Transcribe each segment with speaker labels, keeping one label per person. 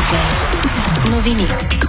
Speaker 1: Новини.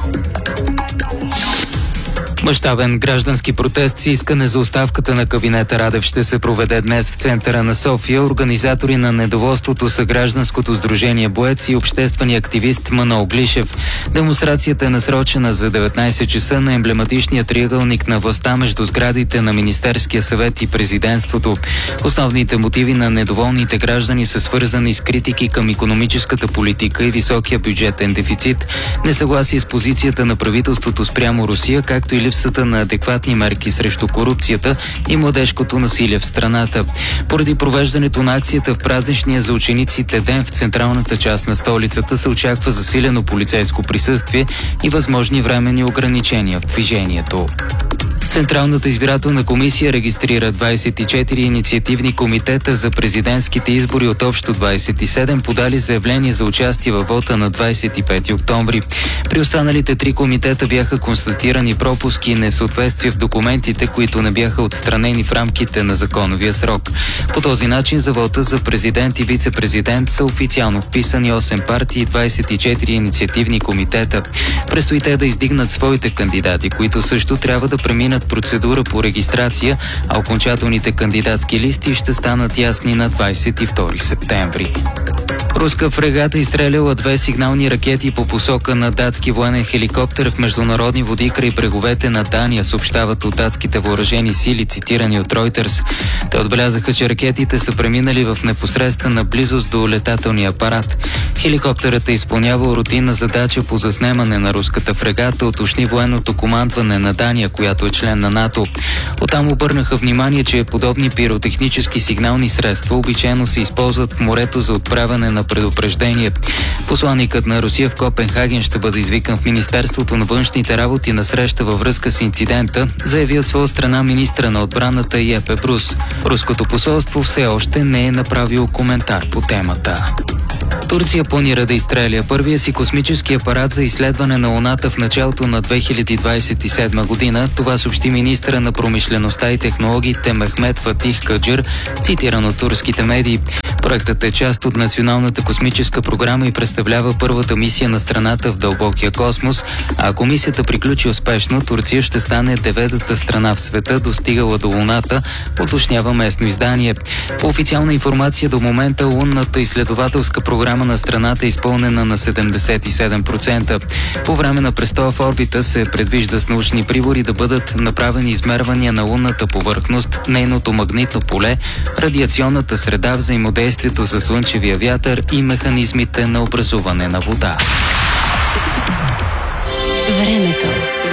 Speaker 1: Мащабен граждански протест с искане за оставката на кабинета Радев ще се проведе днес в центъра на София. Организатори на недоволството са Гражданското сдружение Боец и обществения активист Манол Глишев. Демонстрацията е насрочена за 19 часа на емблематичния триъгълник на властта между сградите на Министерския съвет и президентството. Основните мотиви на недоволните граждани са свързани с критики към икономическата политика и високия бюджетен дефицит, несъгласие с позицията на правителството спрямо Русия, както и липсата на адекватни мерки срещу корупцията и младежкото насилие в страната. Поради провеждането на акцията в празничния за учениците ден в централната част на столицата се очаква засилено полицейско присъствие и възможни временни ограничения в движението. Централната избирателна комисия регистрира 24 инициативни комитета за президентските избори от общо 27, подали заявление за участие във вота на 25 октомври. При останалите 3 комитета бяха констатирани пропуски и несъответствия в документите, които не бяха отстранени в рамките на законовия срок. По този начин за вота за президент и вице-президент са официално вписани 8 партии и 24 инициативни комитета. Предстои те да издигнат своите кандидати, които също трябва да преминат процедура по регистрация, а окончателните кандидатски листи ще станат ясни на 22 септември. Руска фрегата изстреляла 2 сигнални ракети по посока на датски военен хеликоптер в международни води край бреговете на Дания, съобщават от датските въоръжени сили, цитирани от Reuters. Те отбелязаха, че ракетите са преминали в непосредствена близост до летателния апарат. Хеликоптерът е изпълнявал рутинна задача по заснемане на руската фрегата, уточни военното командване на Дания, която е член на НАТО. Оттам обърнаха внимание, че подобни пиротехнически сигнални средства обичайно се използват в морето за отправяне на предупреждение. Посланикът на Русия в Копенхаген ще бъде извикан в Министерството на външните работи на среща във връзка с инцидента, заяви от своя страна министра на отбраната Епе Брус. Руското посолство все още не е направило коментар по темата. Турция планира да изстреля първия си космически апарат за изследване на Луната в началото на 2027 година. Това съобщи министъра на промишлеността и технологиите Мехмет Фатих Каджир, цитиран от турските медии. Проектът е част от Националната космическа програма и представлява първата мисия на страната в дълбокия космос, а ако мисията приключи успешно, Турция ще стане 9-та страна в света, достигала до Луната, уточнява местно издание. По официална информация до момента лунната изследователска програма на страната е изпълнена на 77%. По време на престоя в орбита се предвижда с научни прибори да бъдат направени измервания на лунната повърхност, нейното магнитно поле, радиационната среда, взаимодействието с слънчевия вятър и механизмите на образуване на вода.
Speaker 2: Времето.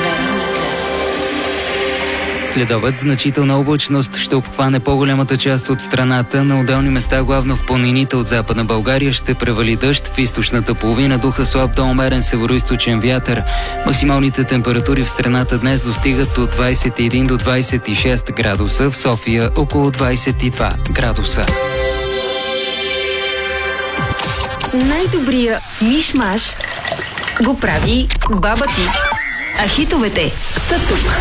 Speaker 1: Следобед значителна облачност ще обхване по-голямата част от страната. На отделни места, главно в планините от Западна България, ще превали дъжд. В източната половина духа слаб до умерен североизточен вятър. Максималните температури в страната днес достигат от 21 до 26 градуса. В София около 22 градуса.
Speaker 2: Най-добрия миш-маш го прави баба ти. А хитовете са тук.